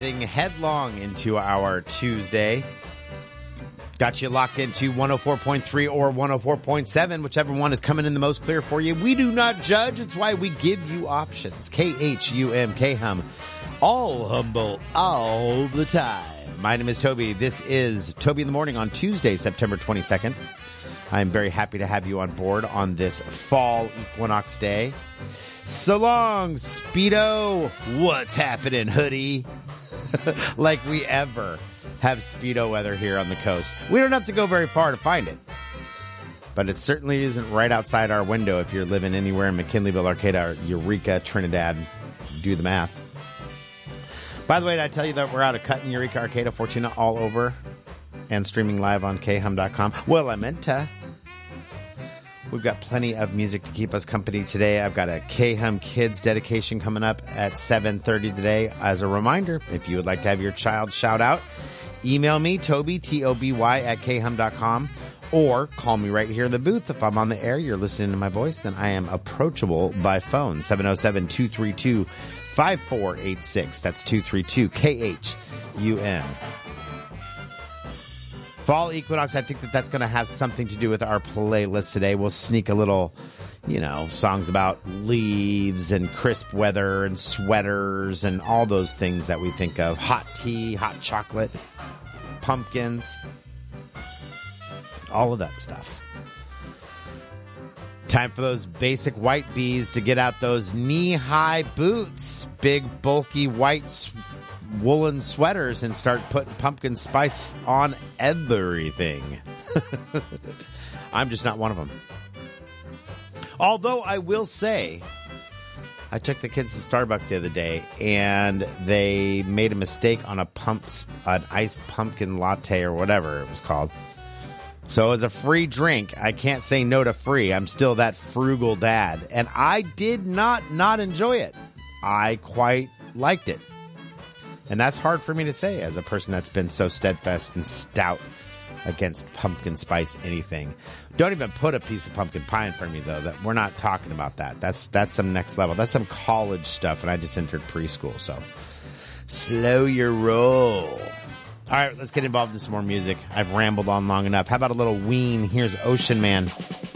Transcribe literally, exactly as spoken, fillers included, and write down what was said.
Headlong into our Tuesday. Got you locked into one oh four point three or one oh four point seven, whichever one is coming in the most clear for you. We do not judge. It's why we give you options. K H U M, K-Hum. All humble, all the time. My name is Toby. This is Toby in the Morning on Tuesday, September twenty-second. I'm very happy to have you on board on this fall equinox day. So long, Speedo. What's happening, hoodie? Like we ever have Speedo weather here on the coast. We don't have to go very far to find it. But it certainly isn't right outside our window if you're living anywhere in McKinleyville, Arcata, Eureka, Trinidad. Do the math. By the way, did I tell you that we're out of Cut in Eureka, Arcata, Fortuna, all over and streaming live on K hum dot com? Well, I meant to. We've got plenty of music to keep us company today. I've got a K-Hum Kids dedication coming up at seven thirty today. As a reminder, if you would like to have your child shout out, email me, Toby, T O B Y, at K hum dot com, or call me right here in the booth. If I'm on the air, you're listening to my voice, then I am approachable by phone, seven oh seven, two three two, five four eight six. That's two three two, K H U M. Fall equinox, I think that that's going to have something to do with our playlist today. We'll sneak a little, you know, songs about leaves and crisp weather and sweaters and all those things that we think of. Hot tea, hot chocolate, pumpkins, all of that stuff. Time for those basic white bees to get out those knee-high boots, big, bulky, white woolen sweaters, and start putting pumpkin spice on everything. I'm just not one of them. Although I will say, I took the kids to Starbucks the other day, and they made a mistake on a pump, an iced pumpkin latte or whatever it was called. So as a free drink, I can't say no to free. I'm still that frugal dad. And I did not not enjoy it. I quite liked it. And that's hard for me to say as a person that's been so steadfast and stout against pumpkin spice anything. Don't even put a piece of pumpkin pie in front of me, though. That we're not talking about that. That's that's some next level. That's some college stuff, and I just entered preschool. So slow your roll. All right, let's get involved in some more music. I've rambled on long enough. How about a little Ween? Here's Ocean Man.